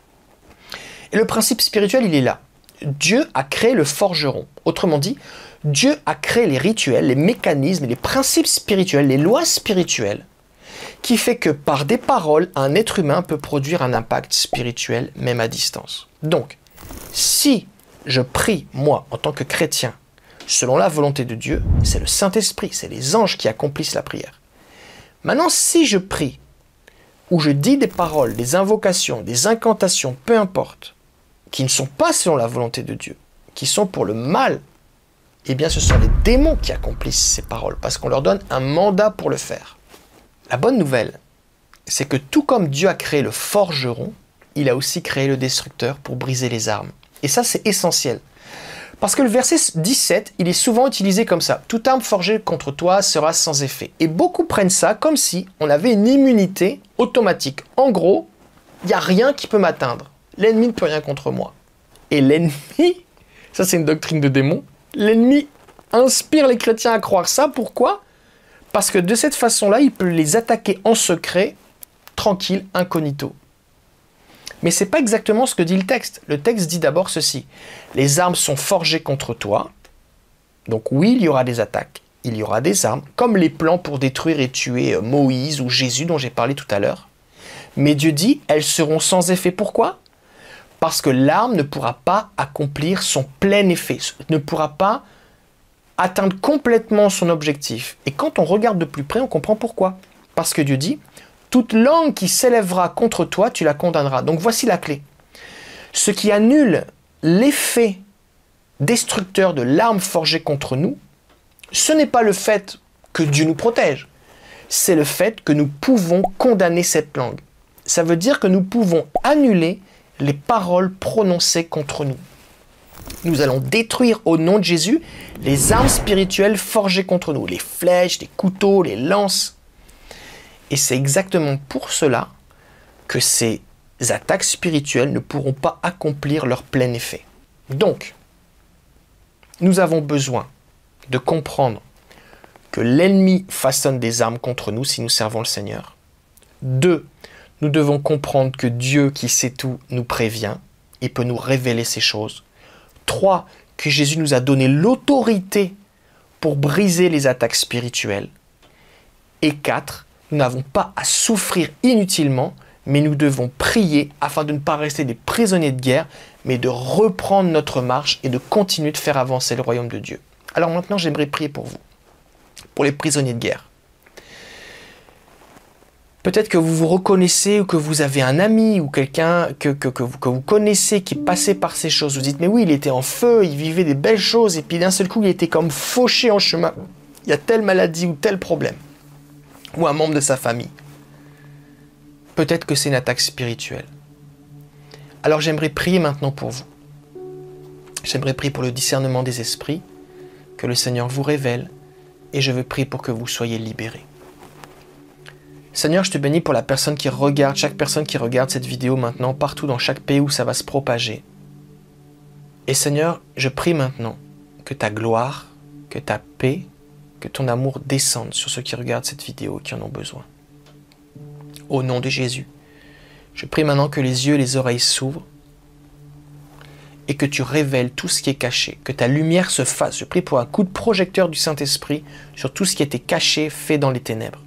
Et le principe spirituel, il est là. Dieu a créé le forgeron. Autrement dit, Dieu a créé les rituels, les mécanismes, les principes spirituels, les lois spirituelles, qui fait que par des paroles, un être humain peut produire un impact spirituel, même à distance. Donc, si je prie, moi, en tant que chrétien, selon la volonté de Dieu, c'est le Saint-Esprit, c'est les anges qui accomplissent la prière. Maintenant, si je prie, ou je dis des paroles, des invocations, des incantations, peu importe, qui ne sont pas selon la volonté de Dieu, qui sont pour le mal, eh bien ce sont les démons qui accomplissent ces paroles, parce qu'on leur donne un mandat pour le faire. La bonne nouvelle, c'est que tout comme Dieu a créé le forgeron, il a aussi créé le destructeur pour briser les armes. Et ça, c'est essentiel. Parce que le verset 17, il est souvent utilisé comme ça. « Toute arme forgée contre toi sera sans effet. » Et beaucoup prennent ça comme si on avait une immunité automatique. En gros, il n'y a rien qui peut m'atteindre. L'ennemi ne peut rien contre moi. Et l'ennemi, ça c'est une doctrine de démon, l'ennemi inspire les chrétiens à croire ça. Pourquoi? Parce que de cette façon-là, il peut les attaquer en secret, tranquille, incognito. Mais ce n'est pas exactement ce que dit le texte. Le texte dit d'abord ceci. Les armes sont forgées contre toi. Donc oui, il y aura des attaques. Il y aura des armes, comme les plans pour détruire et tuer Moïse ou Jésus dont j'ai parlé tout à l'heure. Mais Dieu dit, elles seront sans effet. Pourquoi? Parce que l'arme ne pourra pas accomplir son plein effet, ne pourra pas atteindre complètement son objectif. Et quand on regarde de plus près, on comprend pourquoi. Parce que Dieu dit, toute langue qui s'élèvera contre toi, tu la condamneras. Donc voici la clé. Ce qui annule l'effet destructeur de l'arme forgée contre nous, ce n'est pas le fait que Dieu nous protège, c'est le fait que nous pouvons condamner cette langue. Ça veut dire que nous pouvons annuler les paroles prononcées contre nous. Nous allons détruire au nom de Jésus les armes spirituelles forgées contre nous, les flèches, les couteaux, les lances. Et c'est exactement pour cela que ces attaques spirituelles ne pourront pas accomplir leur plein effet. Donc, nous avons besoin de comprendre que l'ennemi façonne des armes contre nous si nous servons le Seigneur. 2, nous devons comprendre que Dieu qui sait tout nous prévient et peut nous révéler ces choses. 3, que Jésus nous a donné l'autorité pour briser les attaques spirituelles. Et 4, nous n'avons pas à souffrir inutilement, mais nous devons prier afin de ne pas rester des prisonniers de guerre, mais de reprendre notre marche et de continuer de faire avancer le royaume de Dieu. Alors maintenant, j'aimerais prier pour vous, pour les prisonniers de guerre. Peut-être que vous vous reconnaissez ou que vous avez un ami ou quelqu'un que vous connaissez qui est passé par ces choses. Vous dites, mais oui, il était en feu, il vivait des belles choses et puis d'un seul coup, il était comme fauché en chemin. Il y a telle maladie ou tel problème. Ou un membre de sa famille. Peut-être que c'est une attaque spirituelle. Alors j'aimerais prier maintenant pour vous. J'aimerais prier pour le discernement des esprits, que le Seigneur vous révèle, et je veux prier pour que vous soyez libérés. Seigneur, je te bénis pour la personne qui regarde, chaque personne qui regarde cette vidéo maintenant, partout dans chaque pays où ça va se propager. Et Seigneur, je prie maintenant que ta gloire, que ta paix, que ton amour descende sur ceux qui regardent cette vidéo et qui en ont besoin. Au nom de Jésus, je prie maintenant que les yeux et les oreilles s'ouvrent et que tu révèles tout ce qui est caché, que ta lumière se fasse. Je prie pour un coup de projecteur du Saint-Esprit sur tout ce qui était caché, fait dans les ténèbres.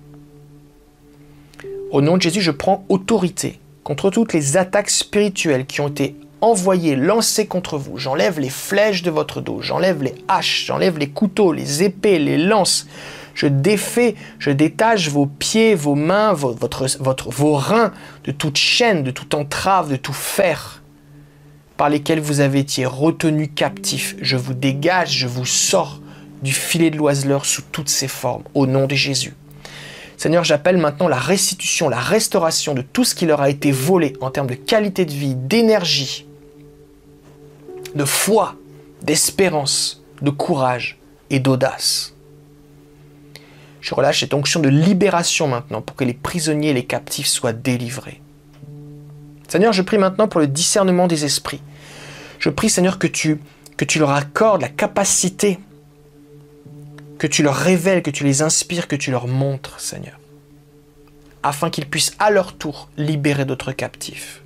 Au nom de Jésus, je prends autorité contre toutes les attaques spirituelles qui ont été envoyées, lancées contre vous. J'enlève les flèches de votre dos, j'enlève les haches, j'enlève les couteaux, les épées, les lances. Je défais, je détache vos pieds, vos mains, vos reins de toute chaîne, de toute entrave, de tout fer par lesquels vous avez été retenus captifs. Je vous dégage, je vous sors du filet de l'oiseleur sous toutes ses formes, au nom de Jésus. Seigneur, j'appelle maintenant la restitution, la restauration de tout ce qui leur a été volé en termes de qualité de vie, d'énergie, de foi, d'espérance, de courage et d'audace. Je relâche cette onction de libération maintenant pour que les prisonniers et les captifs soient délivrés. Seigneur, je prie maintenant pour le discernement des esprits. Je prie, Seigneur, que tu leur accordes la capacité, que tu leur révèles, que tu les inspires, que tu leur montres, Seigneur, afin qu'ils puissent à leur tour libérer d'autres captifs.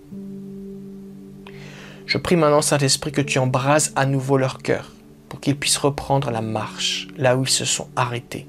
Je prie maintenant, Saint-Esprit, que tu embrases à nouveau leur cœur pour qu'ils puissent reprendre la marche là où ils se sont arrêtés.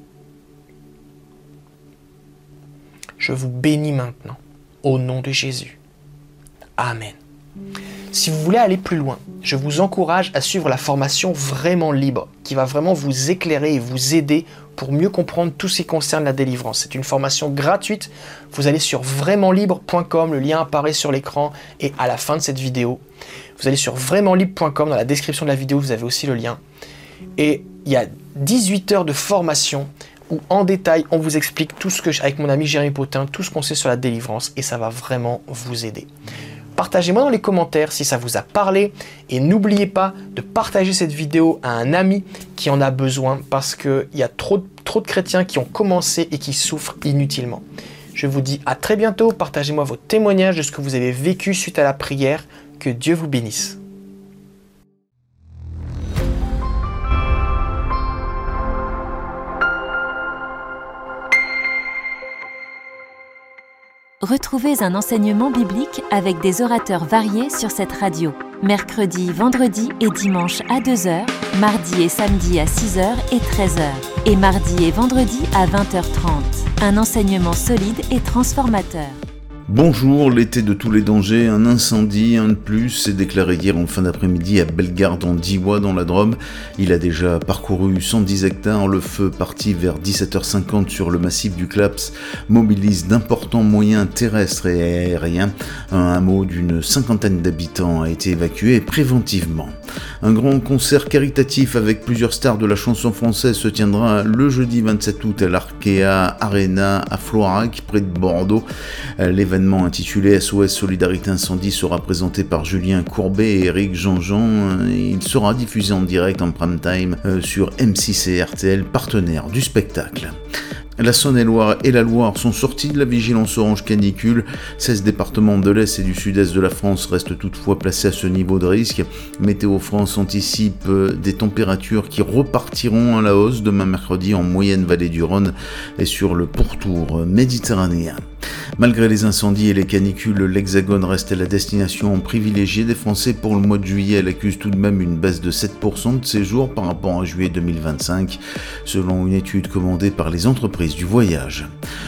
Je vous bénis maintenant, au nom de Jésus. Amen. Si vous voulez aller plus loin, je vous encourage à suivre la formation Vraiment Libre, qui va vraiment vous éclairer et vous aider pour mieux comprendre tout ce qui concerne la délivrance. C'est une formation gratuite. Vous allez sur VraimantLibre.com, le lien apparaît sur l'écran et à la fin de cette vidéo. Vous allez sur VraimantLibre.com, dans la description de la vidéo, vous avez aussi le lien. Et il y a 18 heures de formation où en détail, on vous explique tout ce que, avec mon ami Jérémy Potin, tout ce qu'on sait sur la délivrance et ça va vraiment vous aider. Partagez-moi dans les commentaires si ça vous a parlé et n'oubliez pas de partager cette vidéo à un ami qui en a besoin parce qu'il y a trop de chrétiens qui ont commencé et qui souffrent inutilement. Je vous dis à très bientôt, partagez-moi vos témoignages de ce que vous avez vécu suite à la prière. Que Dieu vous bénisse. Retrouvez un enseignement biblique avec des orateurs variés sur cette radio. Mercredi, vendredi et dimanche à 2h, mardi et samedi à 6h et 13h. Et mardi et vendredi à 20h30. Un enseignement solide et transformateur. Bonjour, l'été de tous les dangers, un incendie, un de plus, s'est déclaré hier en fin d'après-midi à Bellegarde en Diois dans la Drôme. Il a déjà parcouru 110 hectares, le feu parti vers 17h50 sur le massif du Claps mobilise d'importants moyens terrestres et aériens. Un hameau d'une 50aine d'habitants a été évacué préventivement. Un grand concert caritatif avec plusieurs stars de la chanson française se tiendra le jeudi 27 août à l'Arkea Arena à Floirac, près de Bordeaux. L'événement intitulé SOS Solidarité Incendie sera présenté par Julien Courbet et Eric Jean-Jean. Il sera diffusé en direct en prime time sur M6 et RTL, partenaires du spectacle. La Saône-et-Loire et la Loire sont sortis de la vigilance orange canicule. 16 départements de l'Est et du Sud-Est de la France restent toutefois placés à ce niveau de risque. Météo France anticipe des températures qui repartiront à la hausse demain mercredi en moyenne vallée du Rhône et sur le pourtour méditerranéen. Malgré les incendies et les canicules, l'Hexagone reste la destination privilégiée des Français pour le mois de juillet. Elle accuse tout de même une baisse de 7% de séjours par rapport à juillet 2025, selon une étude commandée par les entreprises du voyage.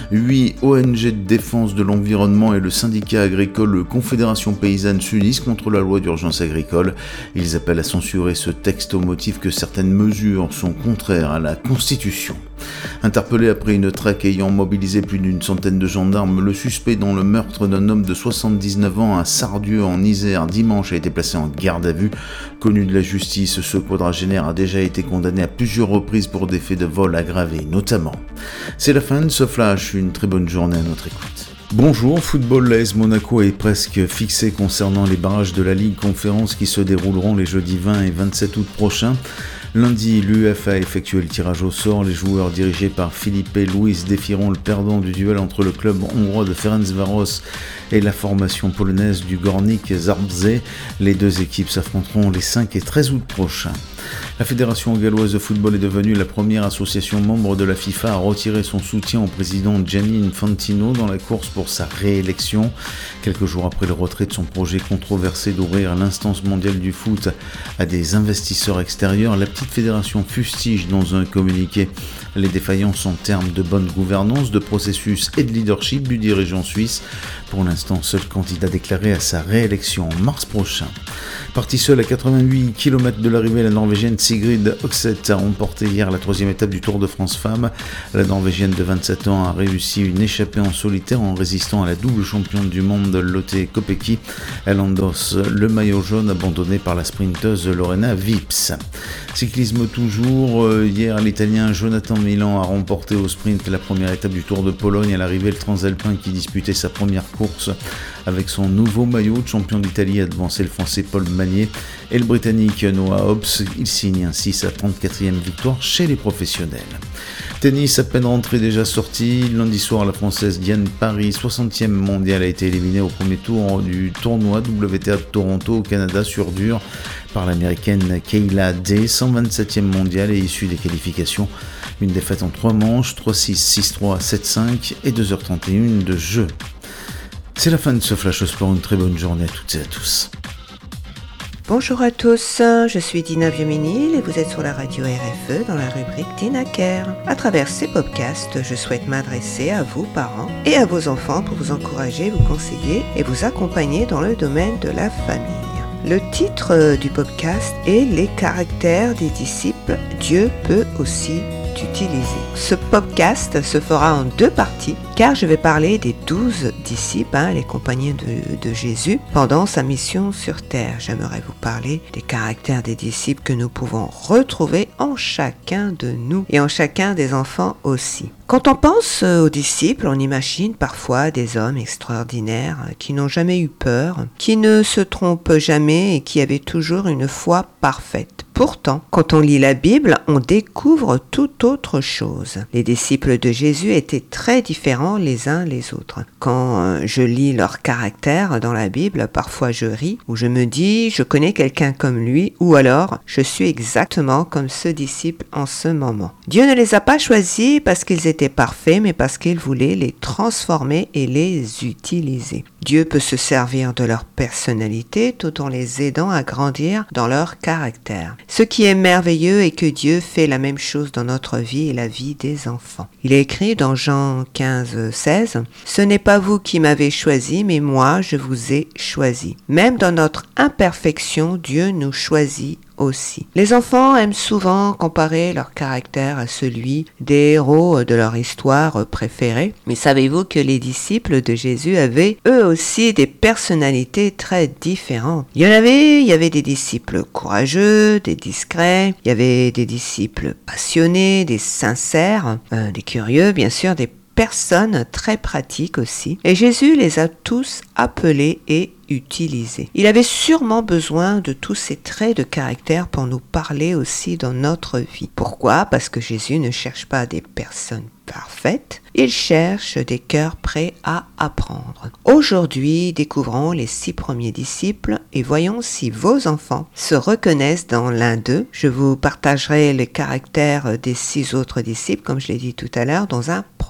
8 ONG de défense de l'environnement et le syndicat agricole Confédération Paysanne s'unissent contre la loi d'urgence agricole. Ils appellent à censurer ce texte au motif que certaines mesures sont contraires à la Constitution. Interpellé après une traque ayant mobilisé plus d'une centaine de gendarmes, le suspect dans le meurtre d'un homme de 79 ans à Sardieu en Isère dimanche a été placé en garde à vue. Connu de la justice, ce quadragénaire a déjà été condamné à plusieurs reprises pour des faits de vol aggravés notamment. C'est la fin de ce flash, une très bonne journée à notre écoute. Bonjour, football, l'AS Monaco est presque fixé concernant les barrages de la Ligue Conférence qui se dérouleront les jeudis 20 et 27 août prochains. Lundi, l'UEFA a effectué le tirage au sort. Les joueurs dirigés par Filipe Luis défieront le perdant du duel entre le club hongrois de Ferencváros et la formation polonaise du Górnik Zabrze. Les deux équipes s'affronteront les 5 et 13 août prochains. La Fédération galloise de football est devenue la première association membre de la FIFA à retirer son soutien au président Gianni Infantino dans la course pour sa réélection. Quelques jours après le retrait de son projet controversé d'ouvrir l'instance mondiale du foot à des investisseurs extérieurs, la petite fédération fustige dans un communiqué les défaillances en termes de bonne gouvernance, de processus et de leadership du dirigeant suisse. Pour l'instant, seul candidat déclaré à sa réélection en mars prochain. Parti seul à 88 km de l'arrivée, la Norvégienne Sigrid Oxeth a remporté hier la 3e étape du Tour de France Femmes. La Norvégienne de 27 ans a réussi une échappée en solitaire en résistant à la double championne du monde Lotte Kopecky. Elle endosse le maillot jaune abandonné par la sprinteuse Lorena Vips. Cyclisme toujours, hier l'Italien Jonathan Milan a remporté au sprint la première étape du Tour de Pologne. À l'arrivée, le Transalpin qui disputait sa première course avec son nouveau maillot de champion d'Italie a devancé le Français Paul Magnier et le Britannique Noah Hobbs. Il signe ainsi sa 34e victoire chez les professionnels. Tennis, à peine rentré déjà sorti. Lundi soir, la Française Diane Paris, 60e mondiale, a été éliminée au premier tour du tournoi WTA de Toronto au Canada sur dur par l'Américaine Kayla Day, 127e mondiale et issue des qualifications. Une défaite en 3 manches, 3-6, 6-3, 7-5 et 2h31 de jeu. C'est la fin de ce Flash Sport, une très bonne journée à toutes et à tous. Bonjour à tous, je suis Dina Vieux-Ménil et vous êtes sur la radio RFE dans la rubrique Dina Care. À travers ces podcasts, je souhaite m'adresser à vous, parents, et à vos enfants pour vous encourager, vous conseiller et vous accompagner dans le domaine de la famille. Le titre du podcast est « Les caractères des disciples, Dieu peut aussi t'utiliser ». Ce podcast se fera en 2 parties car je vais parler des 12 disciples, les compagnons de Jésus, pendant sa mission sur terre. J'aimerais vous parler des caractères des disciples que nous pouvons retrouver en chacun de nous et en chacun des enfants aussi. Quand on pense aux disciples, on imagine parfois des hommes extraordinaires qui n'ont jamais eu peur, qui ne se trompent jamais et qui avaient toujours une foi parfaite. Pourtant, quand on lit la Bible, on découvre tout autre chose. Les disciples de Jésus étaient très différents les uns les autres. Quand je lis leur caractère dans la Bible, parfois je ris ou je me dis je connais quelqu'un comme lui ou alors je suis exactement comme ce disciple en ce moment. Dieu ne les a pas choisis parce qu'ils étaient parfaits, mais parce qu'il voulait les transformer et les utiliser. Dieu peut se servir de leur personnalité tout en les aidant à grandir dans leur caractère. Ce qui est merveilleux est que Dieu fait la même chose dans notre vie et la vie des enfants. Il est écrit dans Jean 15, 16 « Ce n'est pas vous qui m'avez choisi, mais moi je vous ai choisi. » Même dans notre imperfection, Dieu nous choisit aussi. Les enfants aiment souvent comparer leur caractère à celui des héros de leur histoire préférée. Mais savez-vous que les disciples de Jésus avaient eux aussi des personnalités très différentes? Il y avait des disciples courageux, des discrets, il y avait des disciples passionnés, des sincères, des curieux, bien sûr, des personnes très pratiques aussi. Et Jésus les a tous appelés et utilisés. Il avait sûrement besoin de tous ces traits de caractère pour nous parler aussi dans notre vie. Pourquoi? Parce que Jésus ne cherche pas des personnes parfaites, il cherche des cœurs prêts à apprendre. Aujourd'hui, découvrons les 6 premiers disciples et voyons si vos enfants se reconnaissent dans l'un d'eux. Je vous partagerai les caractères des 6 autres disciples, comme je l'ai dit tout à l'heure, dans un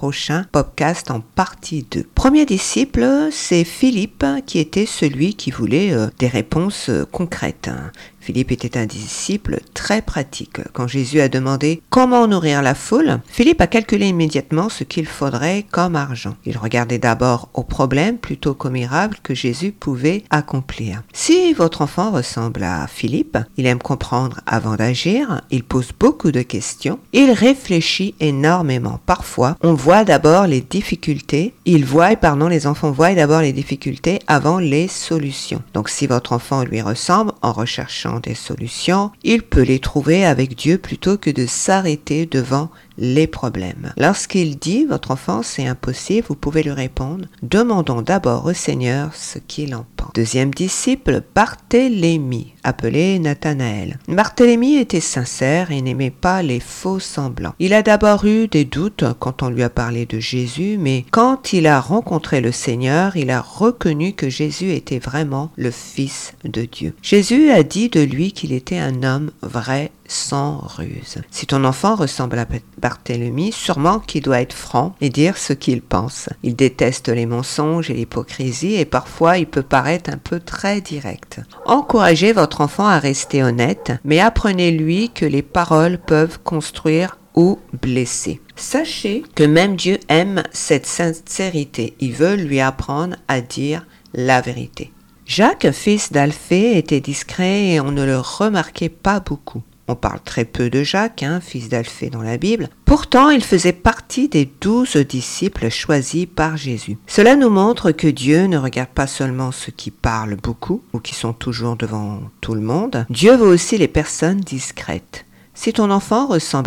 prochain podcast en partie 2. Premier disciple, c'est Philippe qui était celui qui voulait des réponses concrètes. Philippe était un disciple très pratique. Quand Jésus a demandé comment nourrir la foule, Philippe a calculé immédiatement ce qu'il faudrait comme argent. Il regardait d'abord au problème plutôt qu'au miracle que Jésus pouvait accomplir. Si votre enfant ressemble à Philippe, il aime comprendre avant d'agir, il pose beaucoup de questions, il réfléchit énormément. Parfois, les enfants voient d'abord les difficultés avant les solutions. Donc si votre enfant lui ressemble en recherchant des solutions, il peut les trouver avec Dieu plutôt que de s'arrêter devant les problèmes. Lorsqu'il dit « Votre enfant, c'est impossible », vous pouvez lui répondre « Demandons d'abord au Seigneur ce qu'il en pense ». Deuxième disciple, Barthélemy, appelé Nathanaël. Barthélemy était sincère et n'aimait pas les faux semblants. Il a d'abord eu des doutes quand on lui a parlé de Jésus, mais quand il a rencontré le Seigneur, il a reconnu que Jésus était vraiment le Fils de Dieu. Jésus a dit de lui qu'il était un homme vrai, sans ruse. Si ton enfant ressemble à Barthélemy, sûrement qu'il doit être franc et dire ce qu'il pense. Il déteste les mensonges et l'hypocrisie et parfois il peut paraître un peu très direct. Encouragez votre enfant à rester honnête, mais apprenez-lui que les paroles peuvent construire ou blesser. Sachez que même Dieu aime cette sincérité. Il veut lui apprendre à dire la vérité. Jacques, fils d'Alphée, était discret et on ne le remarquait pas beaucoup. On parle très peu de Jacques, fils d'Alphée dans la Bible. Pourtant, il faisait partie des 12 disciples choisis par Jésus. Cela nous montre que Dieu ne regarde pas seulement ceux qui parlent beaucoup ou qui sont toujours devant tout le monde. Dieu veut aussi les personnes discrètes. Si ton enfant ressemble